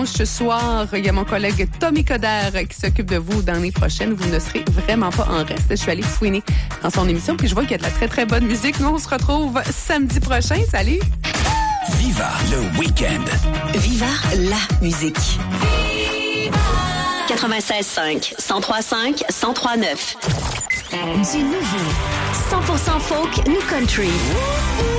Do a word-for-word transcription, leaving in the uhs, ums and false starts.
Ce soir, il y a mon collègue Tommy Coderre qui s'occupe de vous dans les prochaines. Vous ne serez vraiment pas en reste. Je suis allée fouiner dans son émission, puis je vois qu'il y a de la très, très bonne musique. Nous, on se retrouve samedi prochain. Salut! Viva le week-end. Viva la musique. quatre-vingt-seize cinq, cent trois cinq, cent trois neuf. Du nouveau. cent pour cent folk, new country.